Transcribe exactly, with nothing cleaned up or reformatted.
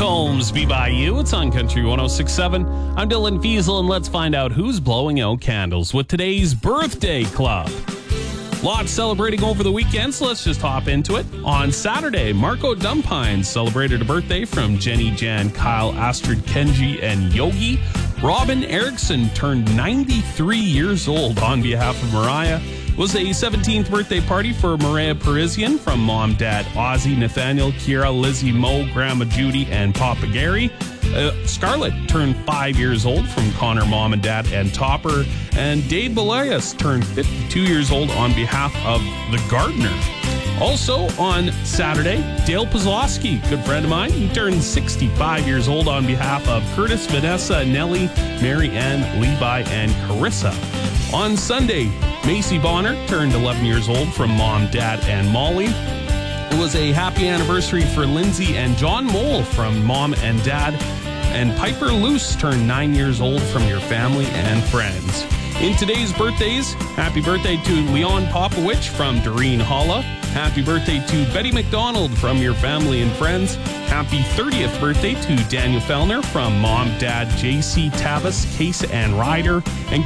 Combs, Be By You. It's on Country one oh six point seven. I'm Dylan Fiesel, and let's find out who's blowing out candles with today's birthday club. Lots celebrating over the weekend, so let's just hop into it. On Saturday, Marco Dumpine celebrated a birthday from Jenny, Jan, Kyle, Astrid, Kenji, and Yogi. Robin Erickson turned ninety-three years old on behalf of Mariah. It was a seventeenth birthday party for Mariah Parisian from Mom, Dad, Ozzy, Nathaniel, Kira, Lizzie, Mo, Grandma Judy, and Papa Gary. Uh, Scarlett turned five years old from Connor, Mom and Dad, and Topper. And Dave Belias turned fifty-two years old on behalf of The Gardener. Also on Saturday, Dale Pozlowski, good friend of mine, he turned sixty-five years old on behalf of Curtis, Vanessa, Nellie, Mary Ann, Levi, and Carissa. On Sunday, Macy Bonner turned eleven years old from Mom, Dad, and Molly. It was a happy anniversary for Lindsay and John Mole from Mom and Dad. And Piper Luce turned nine years old from your family and friends. In today's birthdays, happy birthday to Leon Popowich from Doreen Holla. Happy birthday to Betty McDonald from your family and friends. Happy thirtieth birthday to Daniel Fellner from Mom, Dad, J C, Tavis, Case, and Ryder. And